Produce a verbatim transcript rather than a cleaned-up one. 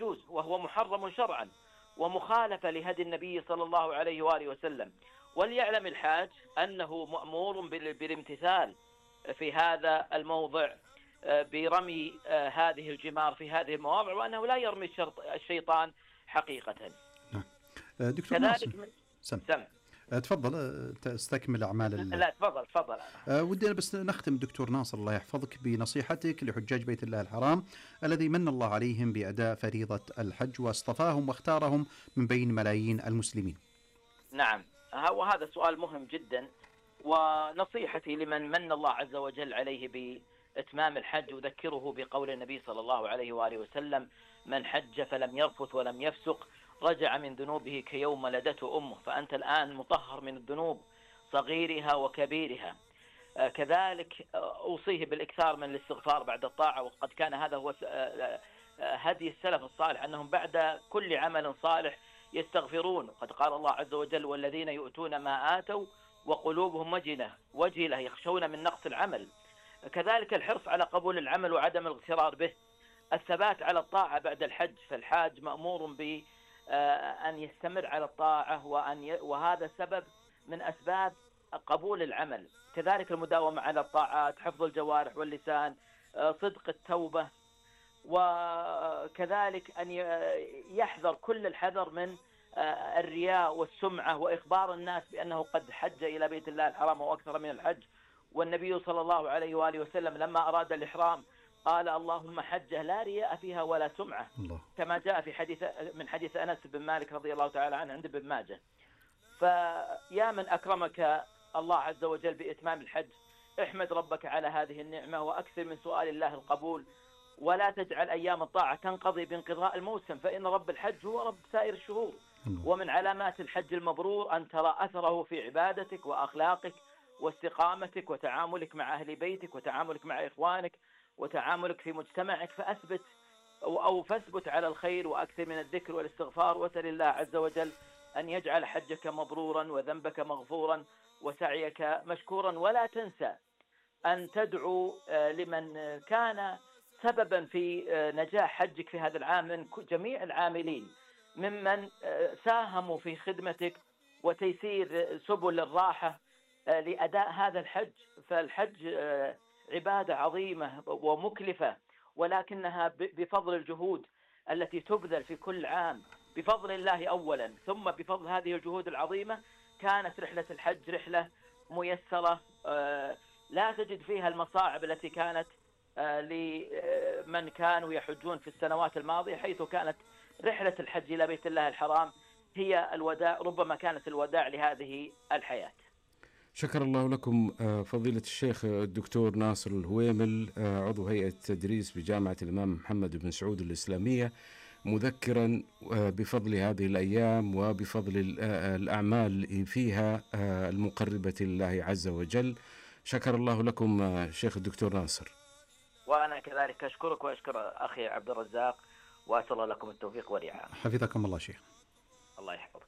يجوز، وهو محرم شرعا ومخالفة لهدي النبي صلى الله عليه وآله وسلم. وليعلم الحاج أنه مأمور بالامتثال في هذا الموضع برمي هذه الجمار في هذه المواضع، وأنه لا يرمي الشيطان حقيقة. نعم. دكتور ناصر سم. سم. تفضل تستكمل أعمال. لا تفضل تفضل. أه ودنا بس نختم دكتور ناصر الله يحفظك بنصيحتك لحجاج بيت الله الحرام الذي من الله عليهم بأداء فريضة الحج واصطفاهم واختارهم من بين ملايين المسلمين. نعم، وهذا سؤال مهم جدا. ونصيحتي لمن من الله عز وجل عليه بإتمام الحج أذكره بقول النبي صلى الله عليه وآله وسلم: من حج فلم يرفث ولم يفسق رجع من ذنوبه كيوم ولدته أمه. فأنت الآن مطهر من الذنوب صغيرها وكبيرها. آه كذلك آه أوصيه بالإكثار من الاستغفار بعد الطاعة، وقد كان هذا هو آه هدي السلف الصالح أنهم بعد كل عمل صالح يستغفرون. قد قال الله عز وجل: والذين يؤتون ما آتوا وقلوبهم وجلة وجلة يخشون من نقص العمل. كذلك الحرص على قبول العمل وعدم الاغترار به. الثبات على الطاعة بعد الحج، فالحاج مأمور ب أن يستمر على الطاعة، وأن ي... وهذا سبب من أسباب قبول العمل. كذلك المداومة على الطاعات، حفظ الجوارح واللسان، صدق التوبة، وكذلك أن يحذر كل الحذر من الرياء والسمعة وإخبار الناس بأنه قد حج إلى بيت الله الحرام وأكثر من الحج. والنبي صلى الله عليه وآله وسلم لما أراد الإحرام قال: اللهم حجة لا رياء فيها ولا سمعة، الله. كما جاء في حديث من حديث أنس بن مالك رضي الله تعالى عنه عند ابن ماجه. فيا من أكرمك الله عز وجل بإتمام الحج، احمد ربك على هذه النعمة وأكثر من سؤال الله القبول، ولا تجعل أيام الطاعة تنقضي بانقضاء الموسم، فإن رب الحج هو رب سائر الشهور. الله. ومن علامات الحج المبرور أن ترى أثره في عبادتك وأخلاقك واستقامتك وتعاملك مع أهل بيتك وتعاملك مع إخوانك وتعاملك في مجتمعك. فأثبت أو فاثبت على الخير وأكثر من الذكر والاستغفار، وسل الله عز وجل أن يجعل حجك مبرورا وذنبك مغفورا وسعيك مشكورا. ولا تنسى أن تدعو لمن كان سببا في نجاح حجك في هذا العام من جميع العاملين ممن ساهموا في خدمتك وتيسير سبل الراحة لأداء هذا الحج. فالحج عبادة عظيمة ومكلفة، ولكنها بفضل الجهود التي تبذل في كل عام بفضل الله أولا، ثم بفضل هذه الجهود العظيمة كانت رحلة الحج رحلة ميسرة لا تجد فيها المصاعب التي كانت لمن كانوا يحجون في السنوات الماضية، حيث كانت رحلة الحج إلى بيت الله الحرام هي الوداع، ربما كانت الوداع لهذه الحياة. شكر الله لكم فضيلة الشيخ الدكتور ناصر الهويمل، عضو هيئة تدريس بجامعة الإمام محمد بن سعود الإسلامية، مذكرا بفضل هذه الأيام وبفضل الأعمال فيها المقربة لله عز وجل. شكر الله لكم شيخ الدكتور ناصر. وأنا كذلك أشكرك وأشكر أخي عبد الرزاق، وأسأل الله لكم التوفيق والرعاية. حفظكم الله شيخ. الله يحفظك.